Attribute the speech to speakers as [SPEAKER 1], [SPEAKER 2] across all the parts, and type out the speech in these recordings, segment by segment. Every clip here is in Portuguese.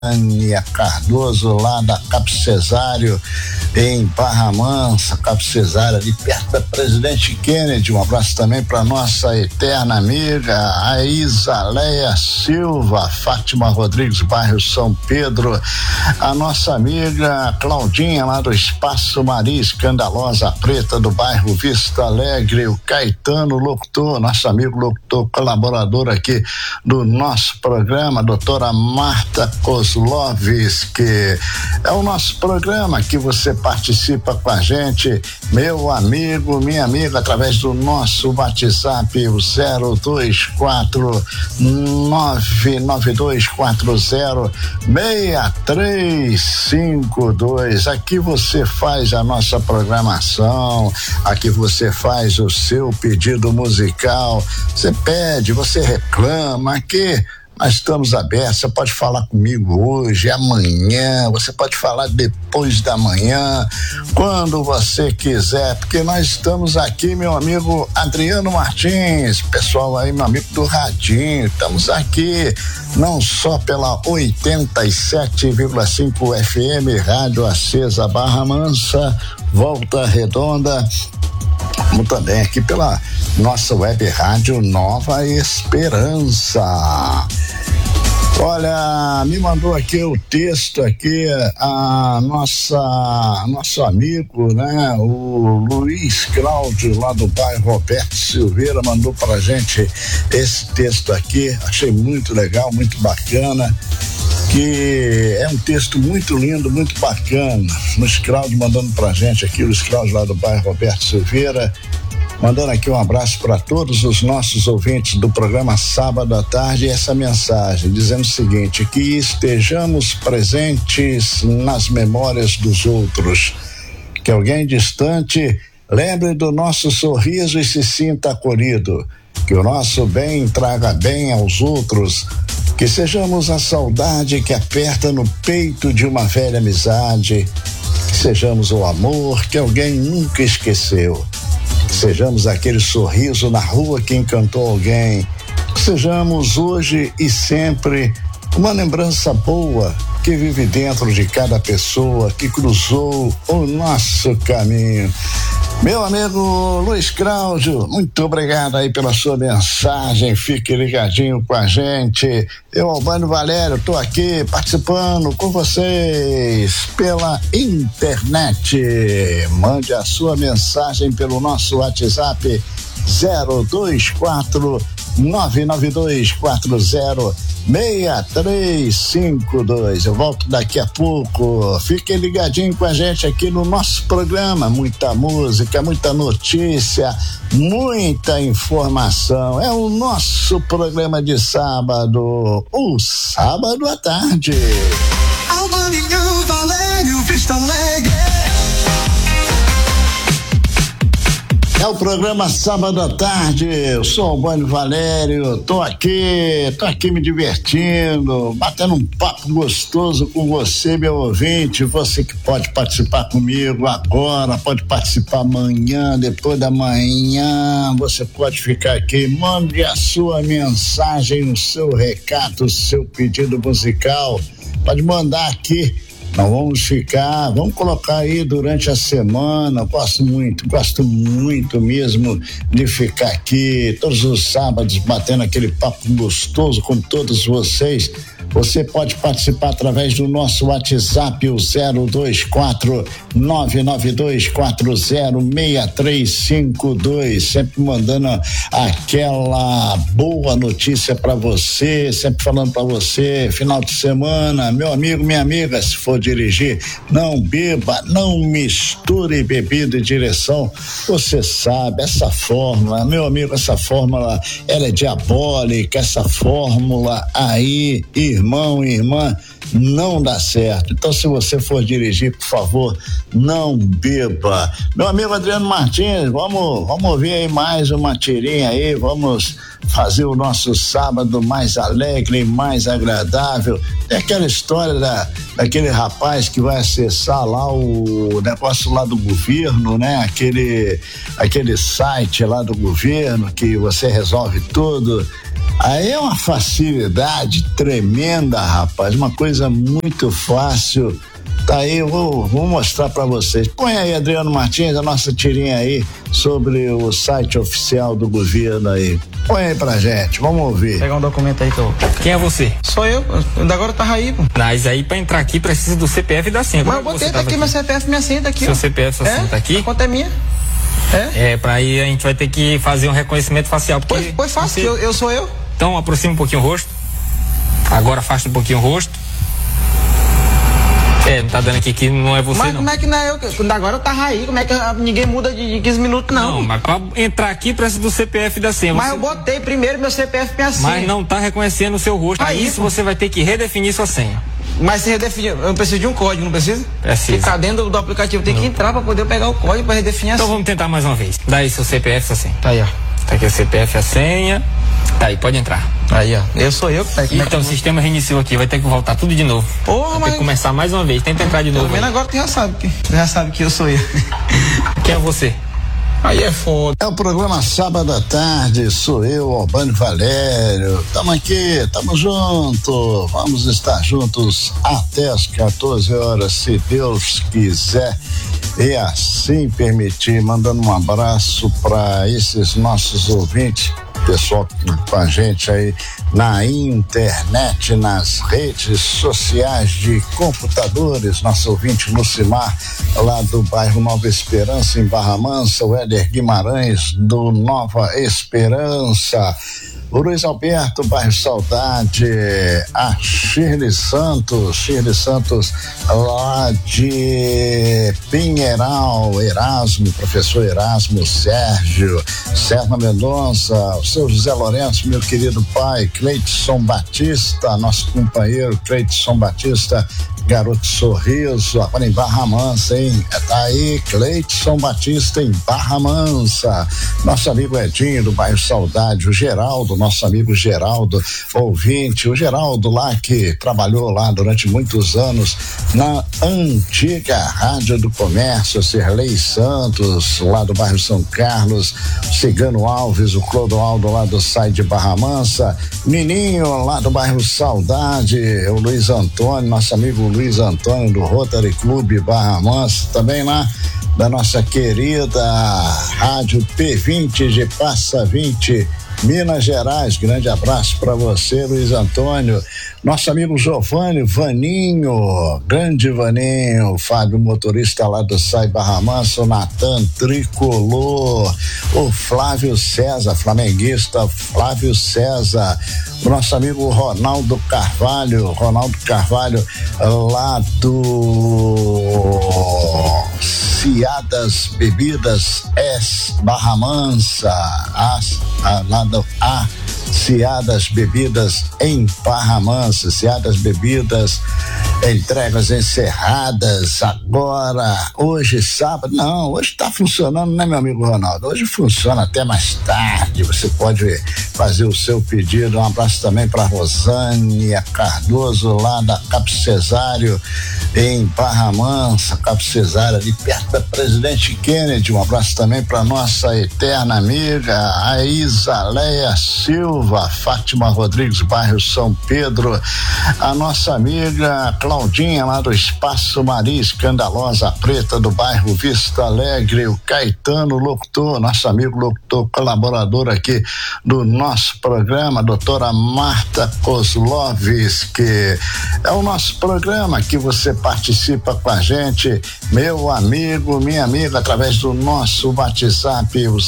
[SPEAKER 1] Ania Cardoso, lá da Capo Cesário, em Barra Mansa, Capo Cesário, ali perto da Presidente Kennedy. Um abraço também para nossa eterna amiga, a Isaleia Silva, Fátima Rodrigues, bairro São Pedro, a nossa amiga Claudinha, lá do Espaço Maria Escandalosa Preta, do bairro Vista Alegre, o Caetano locutor, nosso amigo locutor, colaborador aqui do nosso programa, doutora Marta Kozlovski. É o nosso programa que você participa com a gente, meu amigo, minha amiga, através do nosso WhatsApp, o 024-99240-6352. Aqui você faz a nossa programação, aqui você faz o seu pedido musical, você pede, você reclama, aqui nós estamos abertos. Você pode falar comigo hoje, amanhã, você pode falar depois da manhã, quando você quiser, porque nós estamos aqui, meu amigo Adriano Martins, pessoal aí, meu amigo do Radinho, estamos aqui não só pela 87,5 FM, Rádio Acesa Barra Mansa, Volta Redonda, como também aqui pela nossa web rádio Nova Esperança. Olha, me mandou aqui o texto aqui, nosso amigo, né, o Luiz Cláudio, lá do bairro Roberto Silveira, mandou pra gente esse texto aqui. Achei muito legal, muito bacana, que é um texto muito lindo, muito bacana. Luiz Cláudio mandando pra gente aqui, Luiz Cláudio lá do bairro Roberto Silveira, mandando aqui um abraço para todos os nossos ouvintes do programa Sábado à Tarde, e essa mensagem dizendo o seguinte: que estejamos presentes nas memórias dos outros, que alguém distante lembre do nosso sorriso e se sinta acolhido, que o nosso bem traga bem aos outros, que sejamos a saudade que aperta no peito de uma velha amizade, que sejamos o amor que alguém nunca esqueceu, que sejamos aquele sorriso na rua que encantou alguém, que sejamos hoje e sempre uma lembrança boa que vive dentro de cada pessoa que cruzou o nosso caminho. Meu amigo Luiz Cláudio, muito obrigado aí pela sua mensagem, fique ligadinho com a gente. Eu, Albano Valério, tô aqui participando com vocês pela internet. Mande a sua mensagem pelo nosso WhatsApp 024-99240-6352. Eu volto daqui a pouco. Fiquem ligadinho com a gente aqui no nosso programa. Muita música, muita notícia, muita informação. É o nosso programa de sábado, o Sábado à Tarde.
[SPEAKER 2] Alvaninho, Valério, Vista Alegre.
[SPEAKER 1] É o programa Sábado à Tarde. Eu sou o Albano Valério, tô aqui me divertindo, batendo um papo gostoso com você, meu ouvinte. Você que pode participar comigo agora, pode participar amanhã, depois da manhã, você pode ficar aqui, mande a sua mensagem, o seu recado, o seu pedido musical, pode mandar aqui. Nós vamos colocar aí durante a semana. Gosto muito mesmo de ficar aqui todos os sábados batendo aquele papo gostoso com todos vocês. Você pode participar através do nosso WhatsApp, o 024-99240-6352, sempre mandando aquela boa notícia para você, sempre falando para você, final de semana, meu amigo, minha amiga, se for dirigir, não beba, não misture bebida e direção. Você sabe, essa fórmula, meu amigo, essa fórmula, ela é diabólica, essa fórmula aí, irmão e irmã, não dá certo. Então, se você for dirigir, por favor, não beba. Meu amigo Adriano Martins, vamos ouvir aí mais uma tirinha aí, vamos fazer o nosso sábado mais alegre e mais agradável. Tem aquela história daquele rapaz que vai acessar lá o negócio lá do governo, né? Aquele site lá do governo que você resolve tudo. Aí é uma facilidade tremenda, rapaz, uma coisa muito fácil. Tá aí, eu vou mostrar para vocês. Põe aí, Adriano Martins, a nossa tirinha aí sobre o site oficial do governo aí. Põe aí pra gente, vamos ouvir.
[SPEAKER 3] Pegar um documento aí que eu...
[SPEAKER 4] Quem é você?
[SPEAKER 3] Sou eu, agora tá aí, pô.
[SPEAKER 4] Mas aí pra entrar aqui precisa do CPF e da senha.
[SPEAKER 3] Mas eu botei aqui, meu CPF, minha senha tá aqui.
[SPEAKER 4] Seu CPF, sua senha tá aqui?
[SPEAKER 3] A conta é minha.
[SPEAKER 4] Pra aí a gente vai ter que fazer um reconhecimento facial.
[SPEAKER 3] Pois fácil, eu sou eu.
[SPEAKER 4] Então aproxima um pouquinho o rosto. Agora afasta um pouquinho o rosto. Não tá dando aqui que não é você.
[SPEAKER 3] Mas
[SPEAKER 4] não.
[SPEAKER 3] Como é que não é eu? Agora eu tava aí, como é que ninguém muda de 15 minutos, não?
[SPEAKER 4] Não, mas pra entrar aqui precisa do CPF e da senha.
[SPEAKER 3] Mas eu botei primeiro meu CPF e minha senha.
[SPEAKER 4] Mas não tá reconhecendo o seu rosto. Aí isso você vai ter que redefinir sua senha.
[SPEAKER 3] Mas se redefinir, eu preciso de um código, não precisa?
[SPEAKER 4] Precisa.
[SPEAKER 3] Ficar dentro do aplicativo, tem que entrar pra poder pegar o código pra redefinir a senha.
[SPEAKER 4] Então vamos tentar mais uma vez. Dá aí seu CPF e sua senha.
[SPEAKER 3] Tá aí, ó.
[SPEAKER 4] Tá aqui o CPF e a senha. Tá aí, pode entrar.
[SPEAKER 3] Aí, ó. Eu sou eu que tá aqui.
[SPEAKER 4] Então o sistema reiniciou aqui, vai ter que voltar tudo de novo.
[SPEAKER 3] Porra,
[SPEAKER 4] vai ter que começar mais uma vez, tenta entrar de novo.
[SPEAKER 3] Pelo menos agora tu já sabe que eu sou eu.
[SPEAKER 4] Quem é você?
[SPEAKER 3] Aí é foda.
[SPEAKER 1] É o programa Sábado à Tarde, sou eu, Albânio Valério. Tamo aqui, tamo junto. Vamos estar juntos até as 14 horas, se Deus quiser e assim permitir. Mandando um abraço para esses nossos ouvintes, pessoal com a gente aí na internet, nas redes sociais de computadores, nosso ouvinte Lucimar, lá do bairro Nova Esperança, em Barra Mansa, o Éder Guimarães, do Nova Esperança, o Luiz Alberto, bairro Saudade, a Shirley Santos lá de Pinheiral, Erasmo, professor Erasmo, Sérgio Mendonça, o seu José Lourenço, meu querido pai, Cleidson Batista, nosso companheiro Cleidson Batista, garoto sorriso, agora em Barra Mansa, hein? Tá aí, Cleidson Batista em Barra Mansa, nosso amigo Edinho do bairro Saudade, o Geraldo, nosso amigo Geraldo, ouvinte, o Geraldo lá que trabalhou lá durante muitos anos na antiga Rádio do Comércio, Cirlei Santos, lá do bairro São Carlos, Cigano Alves, o Clodoaldo lá do SAI de Barra Mansa, Nininho lá do bairro Saudade, o Luiz Antônio, nosso amigo Luiz Antônio do Rotary Clube Barra Mansa, também lá da nossa querida Rádio P20 de Passa 20, Minas Gerais. Grande abraço para você, Luiz Antônio. Nosso amigo Giovanni Vaninho, grande Vaninho, Fábio, motorista lá do SAI Barra Mansa, o Natan Tricolor, o Flávio César, flamenguista Flávio César, o nosso amigo Ronaldo Carvalho lá do Ciadas Bebidas Barra Mansa, lá do Ciadas Bebidas em Barra Mansa, Ciadas Bebidas, entregas encerradas agora, hoje sábado, não, hoje tá funcionando, né, meu amigo Ronaldo? Hoje funciona até mais tarde, você pode fazer o seu pedido. Um abraço também para Rosânia Cardoso, lá da Capo Cesário, em Barra Mansa, Capo Cesário, ali perto da Presidente Kennedy. Um abraço também para nossa eterna amiga, a Isaleia Silva, Fátima Rodrigues, bairro São Pedro, a nossa amiga Claudinha, lá do Espaço Maria Escandalosa Preta, do bairro Vista Alegre, o Caetano locutor, nosso amigo locutor, colaborador aqui do nosso programa, doutora Marta Kozlovski. É o nosso programa que você participa com a gente, meu amigo, minha amiga, através do nosso WhatsApp, o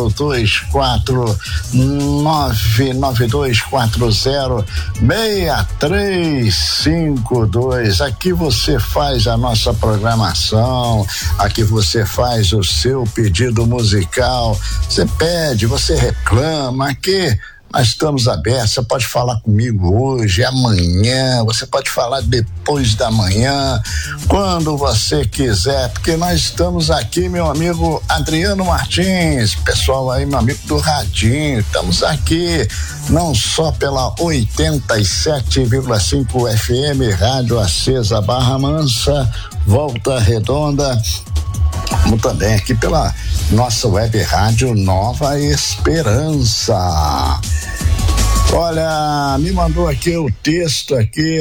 [SPEAKER 1] 024-99240-6352. Aqui você faz a nossa programação, aqui você faz o seu pedido musical, você pede, você reclama, aqui nós estamos abertos. Você pode falar comigo hoje, amanhã, você pode falar depois da manhã, quando você quiser, porque nós estamos aqui, meu amigo Adriano Martins, pessoal aí, meu amigo do Radinho, estamos aqui não só pela 87,5 FM, Rádio Acesa Barra Mansa, Volta Redonda, como também aqui pela nossa web rádio Nova Esperança. Olha, me mandou aqui o texto aqui,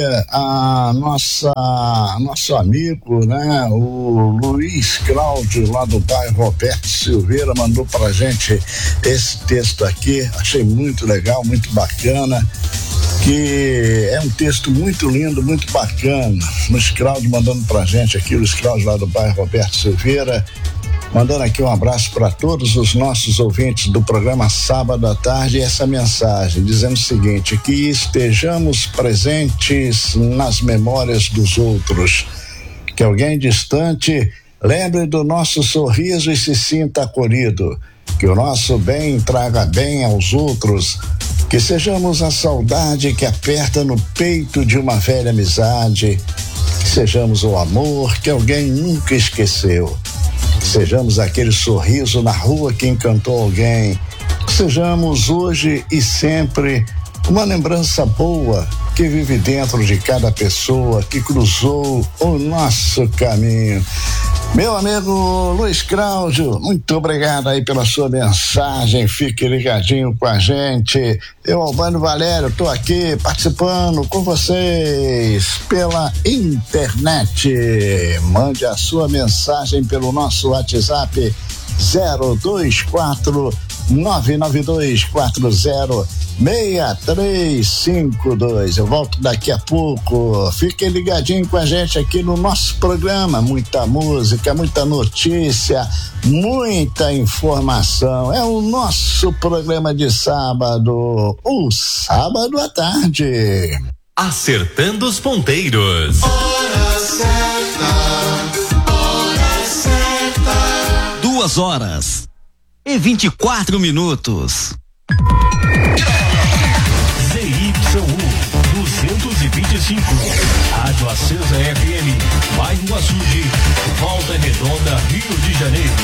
[SPEAKER 1] nosso amigo, né? O Luiz Cláudio, lá do bairro Roberto Silveira, mandou pra gente esse texto aqui. Achei muito legal, muito bacana, que é um texto muito lindo, muito bacana. Luiz Cláudio mandando pra gente aqui, Luiz Cláudio lá do bairro Roberto Silveira, mandando aqui um abraço para todos os nossos ouvintes do programa Sábado à Tarde, e essa mensagem dizendo o seguinte: que estejamos presentes nas memórias dos outros, que alguém distante lembre do nosso sorriso e se sinta acolhido, que o nosso bem traga bem aos outros, que sejamos a saudade que aperta no peito de uma velha amizade, que sejamos o amor que alguém nunca esqueceu, que sejamos aquele sorriso na rua que encantou alguém, que sejamos hoje e sempre uma lembrança boa que vive dentro de cada pessoa que cruzou o nosso caminho. Meu amigo Luiz Cláudio, muito obrigado aí pela sua mensagem, fique ligadinho com a gente. Eu, Albano Valério, tô aqui participando com vocês pela internet. Mande a sua mensagem pelo nosso WhatsApp 024-99240-6352. Eu volto daqui a pouco. Fiquem ligadinho com a gente aqui no nosso programa. Muita música, muita notícia, muita informação. É o nosso programa de sábado, o Sábado à Tarde.
[SPEAKER 5] Acertando os ponteiros.
[SPEAKER 2] Hora certa.
[SPEAKER 6] 2h24.
[SPEAKER 7] ZYU 225, Rádio Acesa FM, bairro Açude, Volta Redonda, Rio de Janeiro.